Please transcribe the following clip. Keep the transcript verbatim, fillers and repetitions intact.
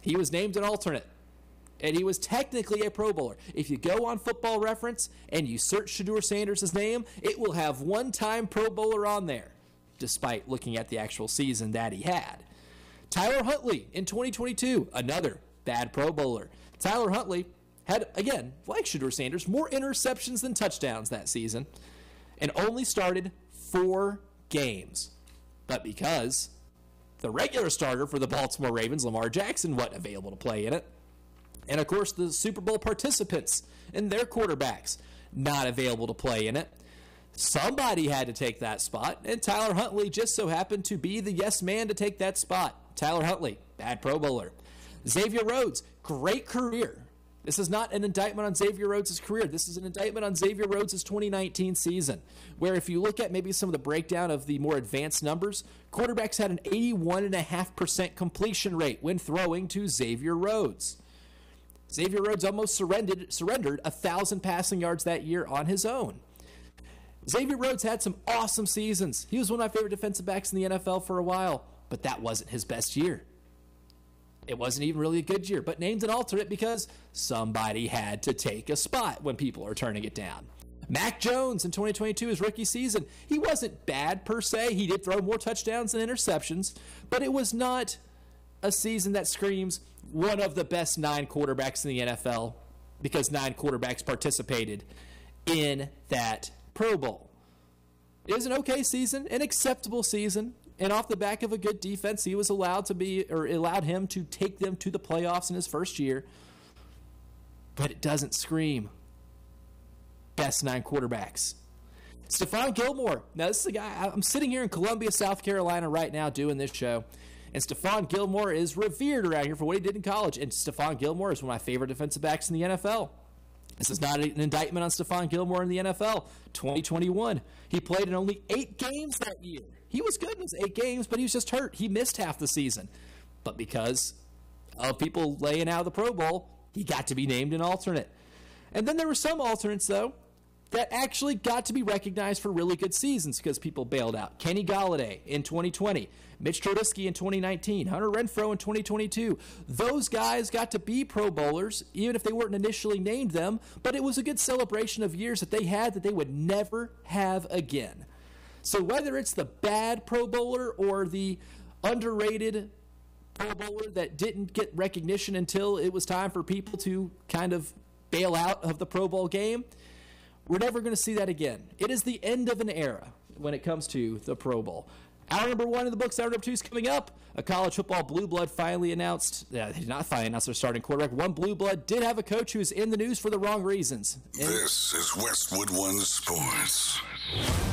He was named an alternate, and he was technically a Pro Bowler. If you go on Football Reference and you search Shedeur Sanders' name, it will have one-time Pro Bowler on there, despite looking at the actual season that he had. Tyler Huntley in twenty twenty-two, another bad Pro Bowler. Tyler Huntley had, again, like Shedeur Sanders, more interceptions than touchdowns that season, and only started four games. But because the regular starter for the Baltimore Ravens, Lamar Jackson, wasn't available to play in it, and of course the Super Bowl participants and their quarterbacks not available to play in it, somebody had to take that spot, and Tyler Huntley just so happened to be the yes man to take that spot. Tyler Huntley, bad Pro Bowler. Xavier Rhodes, great career. This is not an indictment on Xavier Rhodes' career. This is an indictment on Xavier Rhodes' twenty nineteen season, where if you look at maybe some of the breakdown of the more advanced numbers, quarterbacks had an eighty-one point five percent completion rate when throwing to Xavier Rhodes. Xavier Rhodes almost surrendered surrendered one thousand passing yards that year on his own. Xavier Rhodes had some awesome seasons. He was one of my favorite defensive backs in the N F L for a while, but that wasn't his best year. It wasn't even really a good year, but named an alternate because somebody had to take a spot when people are turning it down. Mac Jones in twenty twenty-two, his rookie season, he wasn't bad per se. He did throw more touchdowns than interceptions, but it was not a season that screams one of the best nine quarterbacks in the N F L because nine quarterbacks participated in that Pro Bowl. It was an okay season, an acceptable season. And off the back of a good defense, he was allowed to be, or allowed him to take them to the playoffs in his first year. But it doesn't scream best nine quarterbacks. Stephon Gilmore. Now, this is a guy, I'm sitting here in Columbia, South Carolina right now doing this show. And Stephon Gilmore is revered around here for what he did in college. And Stephon Gilmore is one of my favorite defensive backs in the N F L. This is not an indictment on Stephon Gilmore in the N F L. twenty twenty-one, he played in only eight games that year. He was good in his eight games, but he was just hurt. He missed half the season. But because of people laying out of the Pro Bowl, he got to be named an alternate. And then there were some alternates, though, that actually got to be recognized for really good seasons because people bailed out. Kenny Golladay in twenty twenty, Mitch Trubisky in twenty nineteen, Hunter Renfrow in twenty twenty-two. Those guys got to be Pro Bowlers, even if they weren't initially named them, but it was a good celebration of years that they had that they would never have again. So whether it's the bad Pro Bowler or the underrated Pro Bowler that didn't get recognition until it was time for people to kind of bail out of the Pro Bowl game, we're never going to see that again. It is the end of an era when it comes to the Pro Bowl. Hour number one in the books, hour number two is coming up. A college football blue blood finally announced, yeah, they did not finally announce their starting quarterback. One blue blood did have a coach who's in the news for the wrong reasons. This is Westwood One Sports.